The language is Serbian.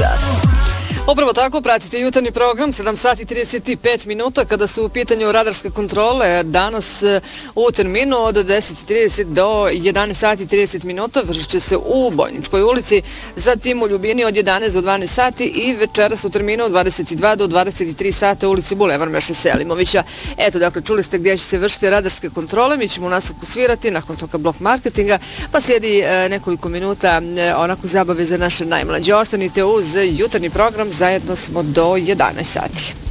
sat. Upravo tako, pratite jutarnji program 7 sati 35 minuta kada su u pitanju radarske kontrole. Danas u terminu od 10:30 do 11 sati 30 minuta vršit će se u Bojničkoj ulici, zatim u Ljubini od 11 do 12 sati i večeras u terminu od 22 do 23 sata u ulici Bulevar Meše Selimovića. Eto, dakle, čuli ste gdje će se vršiti radarske kontrole, mi ćemo u nastavku svirati, nakon toga blok marketinga, pa slijedi nekoliko minuta onako zabave za naše najmlađe. Ostanite uz jutarnji program, zajedno smo do 11 sati.